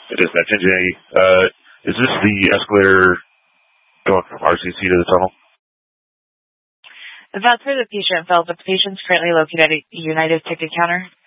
It is 1080. Is this the escalator going from RCC to the tunnel? That's where the patient fell. The patient's currently located at a United ticket counter.